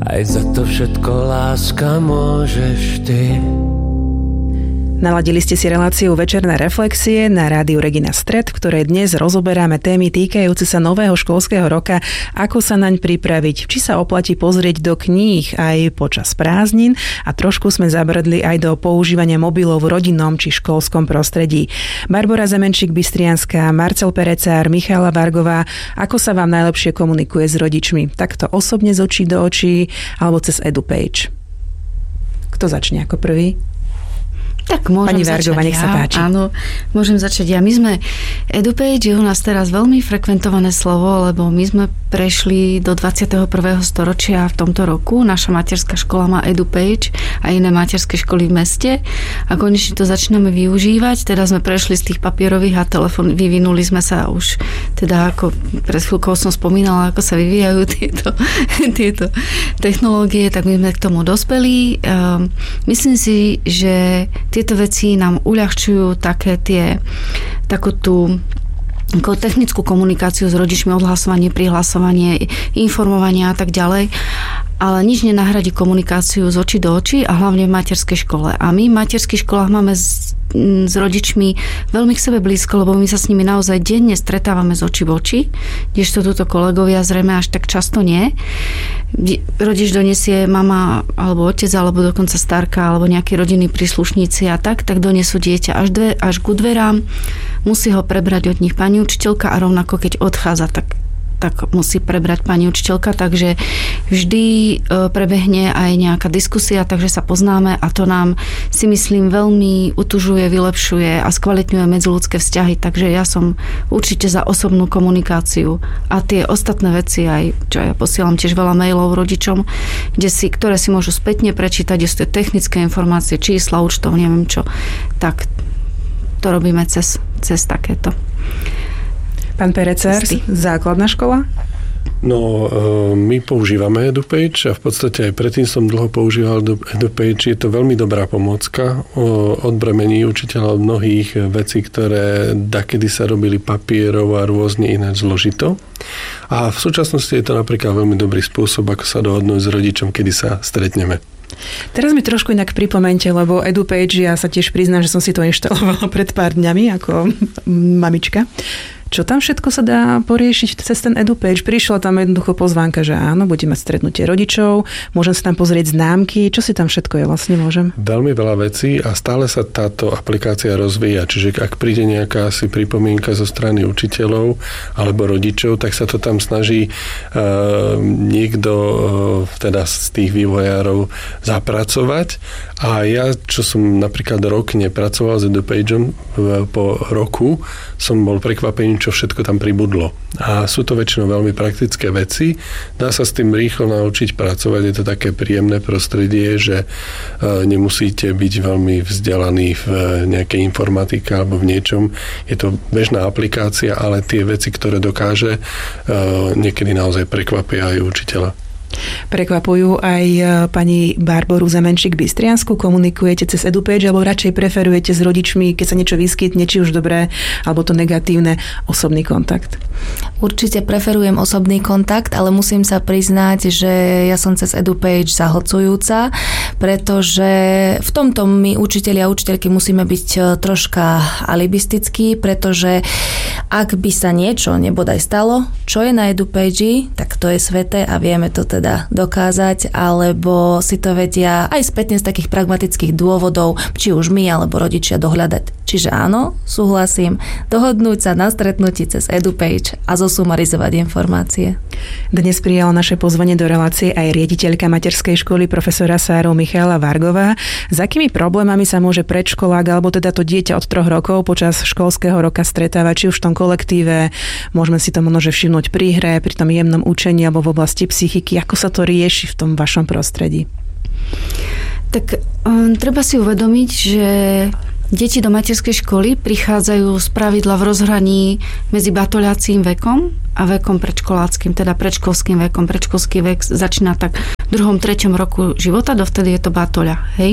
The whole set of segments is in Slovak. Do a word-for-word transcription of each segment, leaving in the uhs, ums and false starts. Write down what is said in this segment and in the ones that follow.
Aj za to všetko, láska, môžeš ty. Naladili ste si reláciu Večerné reflexie na rádiu Regina Stred, v ktorej dnes rozoberáme témy týkajúce sa nového školského roka, ako sa naň pripraviť, či sa oplatí pozrieť do kníh aj počas prázdnin a trošku sme zabrdli aj do používania mobilov v rodinnom či školskom prostredí. Barbora Zemenšik-Bystrianská, Marcel Perecár, Michála Vargová, ako sa vám najlepšie komunikuje s rodičmi? Takto osobne z očí do očí alebo cez EduPage? Kto začne ako prvý? Tak môžem Pani Vargová, nech sa páči. Ja, áno, môžem začať ja. My sme, EduPage je u nás teraz veľmi frekventované slovo, lebo my sme prešli do dvadsiateho prvého storočia v tomto roku. Naša materská škola má EduPage a iné materské školy v meste a konečne to začíname využívať. Teda sme prešli z tých papierových a telefón, vyvinuli sme sa už, teda ako pred chvíľkou som spomínala, ako sa vyvíjajú tieto, tieto technológie, tak my sme k tomu dospeli. Um, myslím si, že tieto veci nám uľahčujú také tie, takú tú ako technickú komunikáciu s rodičmi, odhlasovanie, prihlasovanie, informovanie a tak ďalej, ale nič nenahradí komunikáciu z očí do očí a hlavne v materskej škole. A my v materských školách máme s, s rodičmi veľmi k sebe blízko, lebo my sa s nimi naozaj denne stretávame z očí v oči, kdežto túto kolegovia zrejme až tak často nie. Rodič donesie mama alebo otec, alebo dokonca starka, alebo nejakí rodinní príslušníci a tak, tak donesú dieťa až, dve, až ku dverám, musí ho prebrať od nich pani učiteľka a rovnako keď odchádza, tak tak musí prebrať pani učiteľka, takže vždy prebehne aj nejaká diskusia, takže sa poznáme a to nám, si myslím, veľmi utužuje, vylepšuje a skvalitňuje medziľudské vzťahy, takže ja som určite za osobnú komunikáciu a tie ostatné veci aj, čo ja posielam tiež veľa mailov rodičom, kde si, ktoré si môžu spätne prečítať, kde sú tie technické informácie, čísla, účtov, neviem čo, tak to robíme cez, cez takéto. Pán Perecár, základná škola? No, my používame EduPage a v podstate aj predtým som dlho používal EduPage. Je to veľmi dobrá pomôcka, odbremení učiteľa od mnohých vecí, ktoré dakedy sa robili papierov a rôzne ináč zložito. A v súčasnosti je to napríklad veľmi dobrý spôsob, ako sa dohodnúť s rodičom, kedy sa stretneme. Teraz mi trošku inak pripomente, lebo EduPage, ja sa tiež priznám, že som si to inštalovala pred pár dňami ako mamička. Čo tam všetko sa dá poriešiť cez ten EduPage? Prišla tam jednoducho pozvánka, že áno, budeme mať stretnutie rodičov, môžem si tam pozrieť známky, čo si tam všetko je vlastne môžem? Veľmi veľa vecí a stále sa táto aplikácia rozvíja, čiže ak príde nejaká asi pripomienka zo strany učiteľov alebo rodičov, tak sa to tam snaží uh, niekto uh, teda z tých vývojárov zapracovať a ja, čo som napríklad rok nepracoval s EduPageom, po roku som bol prekvapený, čo všetko tam pribudlo. A sú to väčšinou veľmi praktické veci. Dá sa s tým rýchlo naučiť pracovať. Je to také príjemné prostredie, že nemusíte byť veľmi vzdelaní v nejakej informatike alebo v niečom. Je to bežná aplikácia, ale tie veci, ktoré dokáže, niekedy naozaj prekvapia aj učiteľa. Prekvapujú aj pani Barboru Zemenšik-Bystriansku? Komunikujete cez EduPage alebo radšej preferujete s rodičmi, keď sa niečo vyskytne, či už dobré alebo to negatívne, osobný kontakt? Určite preferujem osobný kontakt, ale musím sa priznať, že ja som cez EduPage zahlcujúca, pretože v tomto my učitelia a učiteľky musíme byť troška alibistickí, pretože ak by sa niečo nebodaj stalo, čo je na EduPage, tak to je sveté a vieme to teda dokázať, alebo si to vedia aj spätne z takých pragmatických dôvodov, či už my alebo rodičia dohľadať. Čiže áno, súhlasím, dohodnúť sa na stretnutí cez EduPage a zosumarizovať informácie. Dnes prijala naše pozvanie do relácie aj riaditeľka materskej školy profesora Sáru Michála Vargová. S akými problémami sa môže predškolák alebo teda to dieťa od troch rokov počas školského roka stretávať, či už v tom kolektíve, môžeme si to možno všimnúť pri hre, pri tom jemnom učení alebo v oblasti psychiky. Ako sa to rieši v tom vašom prostredí? Tak um, treba si uvedomiť, že deti do materskej školy prichádzajú z pravidla v rozhraní medzi batoľacím vekom a vekom predškoláckým, teda predškolským vekom. Predškolský vek začína tak v druhom, treťom roku života, dovtedy je to batoľa, hej.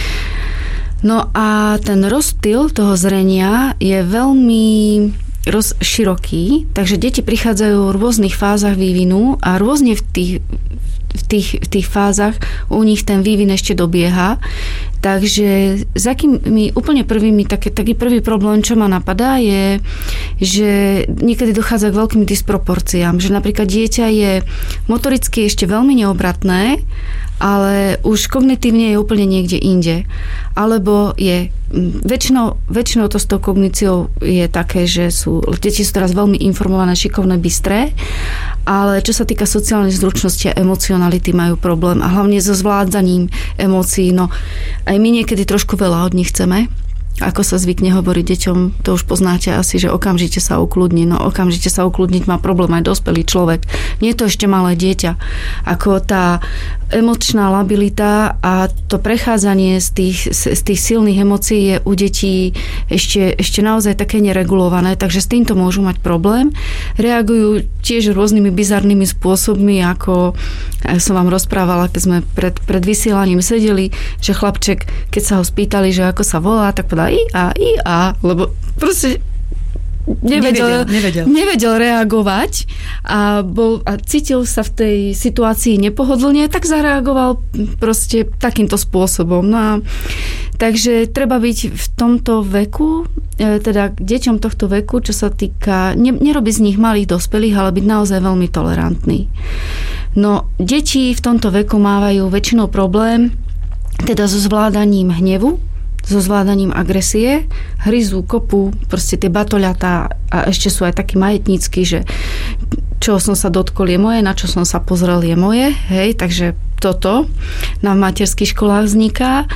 No a ten rozptyl toho zrenia je veľmi roz, široký, takže deti prichádzajú v rôznych fázach vývinu a rôzne v tých v tých, v tých fázach u nich ten vývin ešte dobieha. Takže s akými úplne prvými, taký, taký prvý problém, čo ma napadá, je, že niekedy dochádza k veľkým disproporciám. Že napríklad dieťa je motoricky ešte veľmi neobratné, ale už kognitívne je úplne niekde inde. Alebo je väčšinou, väčšinou to s tou kogníciou je také, že sú deti sú teraz veľmi informované, šikovné, bystré, ale čo sa týka sociálnej zručnosti a emocionality majú problém a hlavne so zvládzaním emócií. No aj my niekedy trošku veľa od nich chceme. Ako sa zvykne hovoriť deťom, to už poznáte asi, že okamžite sa ukludní. No okamžite sa ukludniť má problém aj dospelý človek. Nie je to ešte malé dieťa. Ako tá emočná labilita a to prechádzanie z tých, z tých silných emócií je u detí ešte, ešte naozaj také neregulované, takže s týmto môžu mať problém. Reagujú tiež rôznymi bizarnými spôsobmi, ako som vám rozprávala, keď sme pred, pred vysielaním sedeli, že chlapček, keď sa ho spýtali, že ako sa volá, tak povedal i a, i a, lebo proste nevedel, nevedel, nevedel. nevedel reagovať a, bol, a cítil sa v tej situácii nepohodlne, tak zareagoval proste takýmto spôsobom. No a takže treba byť v tomto veku, teda k deťom tohto veku, čo sa týka, ne, nerobiť z nich malých dospelých, ale byť naozaj veľmi tolerantný. No, deti v tomto veku mávajú väčšinou problém teda so zvládaním hnevu, so zvládaním agresie, hryzú, kopú, proste tie batoľatá a ešte sú aj takí majetnícky, že čo som sa dotkol je moje, na čo som sa pozrel je moje, hej, takže toto na materských školách vzniká.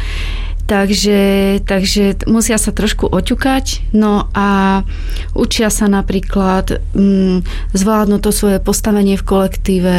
Takže, takže musia sa trošku oťukať, no a učia sa napríklad mm, zvládnuť to svoje postavenie v kolektíve,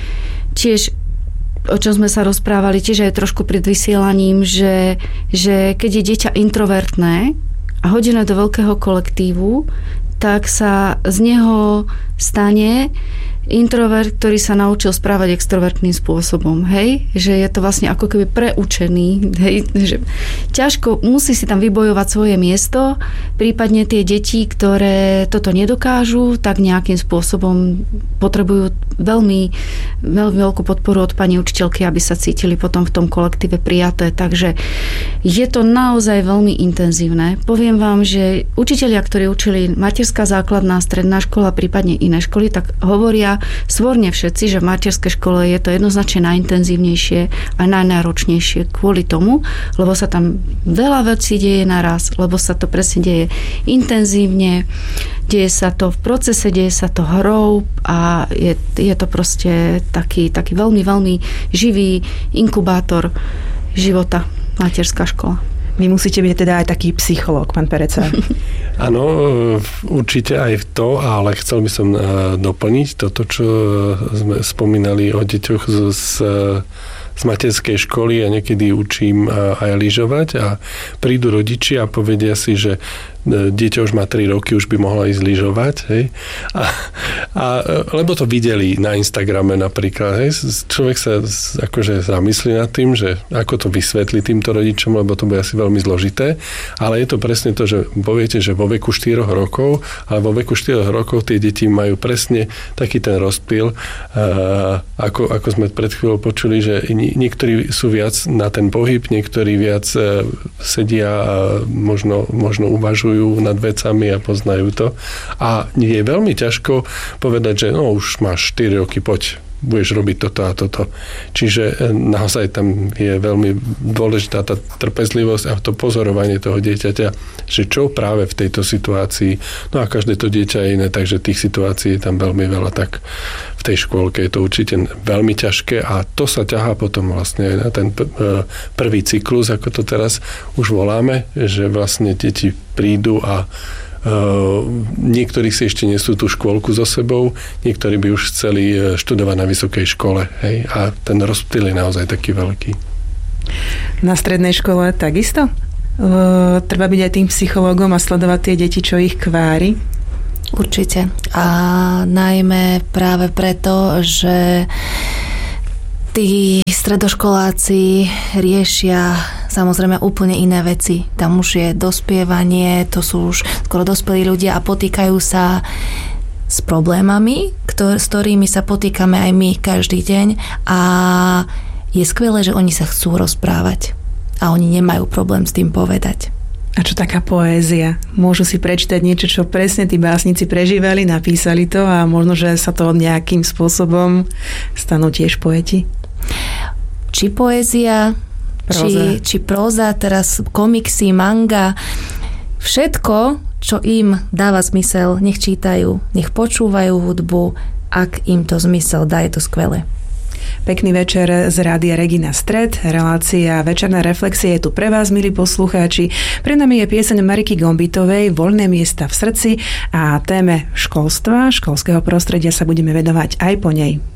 tiež o čom sme sa rozprávali, tiež aj trošku pred vysielaním, že, že keď je dieťa introvertné a hodené do veľkého kolektívu, tak sa z neho stane introvert, ktorý sa naučil správať extrovertným spôsobom, hej? Že je to vlastne ako keby preučený, hej? Že ťažko, musí si tam vybojovať svoje miesto, prípadne tie deti, ktoré toto nedokážu, tak nejakým spôsobom potrebujú veľmi, veľmi veľkú podporu od pani učiteľky, aby sa cítili potom v tom kolektíve prijaté, takže je to naozaj veľmi intenzívne. Poviem vám, že učitelia, ktorí učili materská základná, stredná škola, prípadne iné školy, tak hovoria svorne všetci, že v materskej škole je to jednoznačne najintenzívnejšie a najnáročnejšie kvôli tomu, lebo sa tam veľa vecí deje naraz, lebo sa to presne deje intenzívne, deje sa to v procese, deje sa to hrou a je, je to proste taký, taký veľmi, veľmi živý inkubátor života materská škola. Vy musíte byť teda aj taký psychológ, pán Pereca. Áno, určite aj to, ale chcel by som doplniť toto, čo sme spomínali o deťoch z, z, z materskej školy a niekedy učím aj lyžovať a prídu rodičia a povedia si, že dieťa už má tri roky, už by mohla ísť lyžovať, hej. A, a, lebo to videli na Instagrame napríklad, hej. Človek sa akože zamyslí nad tým, že ako to vysvetlí týmto rodičom, lebo to bude asi veľmi zložité, ale je to presne to, že poviete, že vo veku štyroch rokov, ale vo veku štyroch rokov tie deti majú presne taký ten rozptyl, ako, ako sme pred chvíľou počuli, že niektorí sú viac na ten pohyb, niektorí viac sedia a možno, možno uvažujú nad vecami a poznajú to. A je veľmi ťažko povedať, že no už máš štyri roky, poď, budeš robiť toto a toto. Čiže naozaj tam je veľmi dôležitá tá trpezlivosť a to pozorovanie toho dieťaťa, že čo práve v tejto situácii. No a každé to dieťa je iné, takže tých situácií je tam veľmi veľa, tak v tej škôlke je to určite veľmi ťažké a to sa ťahá potom vlastne aj na ten prvý cyklus, ako to teraz už voláme, že vlastne deti prídu a Uh, niektorí si ešte nesú tú škôlku so sebou, niektorí by už chceli študovať na vysokej škole, hej, a ten rozptyl je naozaj taký veľký. Na strednej škole takisto? Uh, treba byť aj tým psychológom a sledovať tie deti, čo ich kvári? Určite. A najmä práve preto, že tí stredoškoláci riešia samozrejme úplne iné veci. Tam už je dospievanie, to sú už skoro dospelí ľudia a potýkajú sa s problémami, ktor- s ktorými sa potýkame aj my každý deň a je skvelé, že oni sa chcú rozprávať a oni nemajú problém s tým povedať. A čo taká poézia? Môžu si prečítať niečo, čo presne tí básnici prežívali, napísali to a možno, že sa to nejakým spôsobom stanú tiež poeti? Či poézia, či, či próza, teraz komiksy, manga, všetko, čo im dáva zmysel, nech čítajú, nech počúvajú hudbu, ak im to zmysel dá, je to skvelé. Pekný večer z Rádia Regina Stred. Relácia Večerná reflexia je tu pre vás, milí poslucháči. Pre nami je pieseň Mariky Gombitovej Voľné miesta v srdci a téme školstva, školského prostredia sa budeme venovať aj po nej.